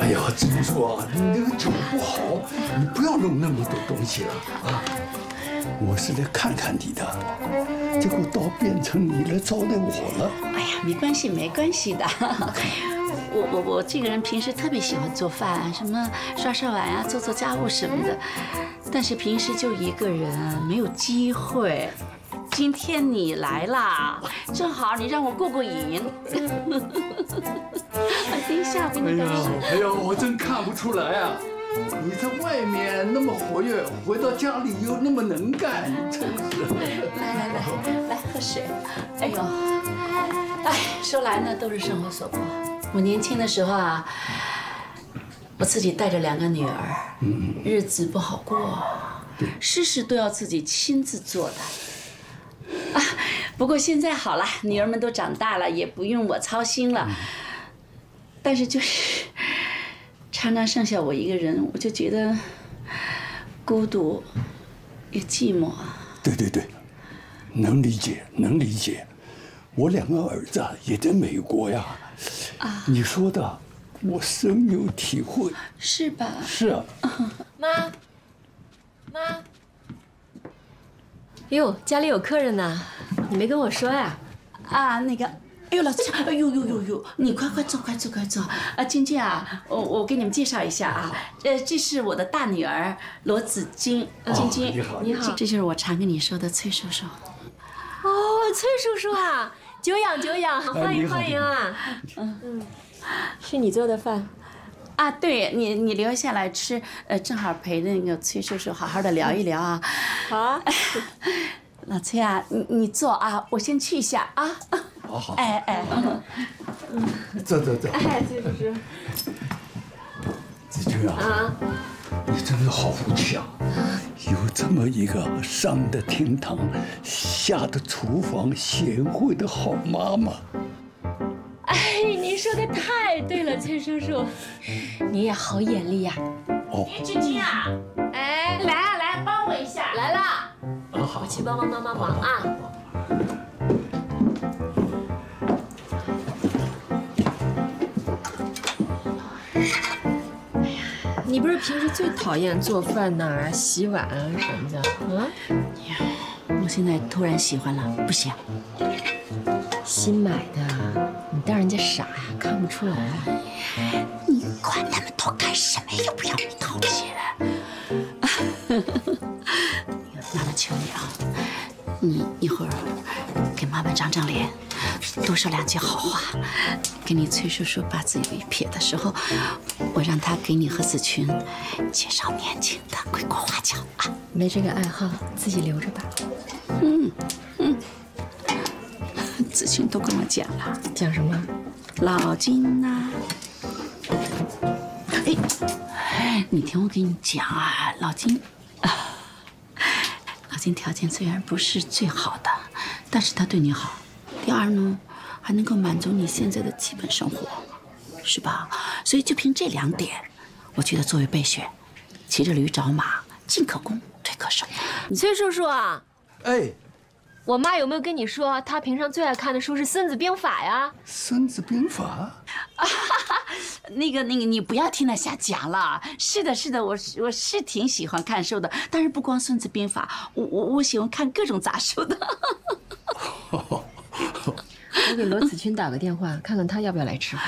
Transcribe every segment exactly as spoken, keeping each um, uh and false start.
哎呀，怎么说啊？你那个酒不好，你不要弄那么多东西了啊！我是来看看你的，结果倒变成你来招待我了。 哎呀，没关系，没关系的。我我我这个人平时特别喜欢做饭，什么刷刷碗啊，做做家务什么的，但是平时就一个人，没有机会。今天你来啦，正好你让我过过瘾。等一下，我给你倒水。 哎呀，我真看不出来啊！你在外面那么活跃，回到家里又那么能干，真是。 来来来，来喝水。哎呦，哎，说来呢都是生活所迫。我年轻的时候啊，我自己带着两个女儿，日子不好过，事事都要自己亲自做的。啊，不过现在好了，女儿们都长大了，也不用我操心了。但是就是常常剩下我一个人，我就觉得孤独也寂寞。 对对对，能理解，能理解。我两个儿子也在美国呀。啊，你说的，我深有体会。 是吧？ 是啊。 妈，妈。哟，家里有客人呢，你没跟我说呀？ 啊，那个，哎呦老七，哎呦呦呦呦，你快快坐，快坐，快坐。啊，晶晶啊，我我给你们介绍一下啊，呃，这是我的大女儿罗子晶，晶晶， 你好， 你好， 这就是我常跟你说的崔叔叔。 哦，崔叔叔啊，久仰久仰，欢迎欢迎啊。嗯嗯，是你做的饭。 啊，对你，你留下来吃，呃，正好陪那个崔叔叔好好的聊一聊啊。 好啊， 老崔啊，你你坐啊，我先去一下啊。 好好。 哎哎， 走走走。 哎，崔叔叔。 子君啊，啊，你真是好福气啊！有这么一个上的厅堂，下的厨房，贤惠的好妈妈。 哎，您说的太对了，崔叔叔，你也好眼力呀。 哦， 晶晶啊， 哎， 来啊来，帮我一下。 来了， 啊好， 我去帮忙帮帮忙啊。哎呀，你不是平时最讨厌做饭呐、洗碗啊什么的啊？ 呀，我现在突然喜欢了，不行。 新买的，你当人家傻呀？看不出来。 你管那么多干什么？又不要你掏钱。妈妈求你啊，你一会儿给妈妈长长脸，多说两句好话。给你崔叔叔八字有一撇的时候，我让他给你和子群介绍年轻的归国华侨啊。 没这个爱好，自己留着吧。 嗯嗯。子群都跟我讲了， 讲什么？ 老金呐、啊，哎，你听我给你讲啊，老金，啊、老金条件虽然不是最好的，但是他对你好。第二呢，还能够满足你现在的基本生活，是吧？所以就凭这两点，我觉得作为备选，骑着驴找马，进可攻，退可守。 崔叔叔啊， 哎。 我妈有没有跟你说，她平常最爱看的书是《孙子兵法》呀？ 《孙子兵法》 啊，那个那个，你不要听他瞎讲了。是的，是的，我我是挺喜欢看书的，但是不光《孙子兵法》，我我我喜欢看各种杂书的。 我给罗子君打个电话，看看他要不要来吃饭。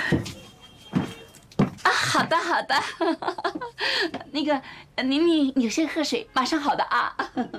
啊，好的好的。那个，你你你先喝水，马上好的啊。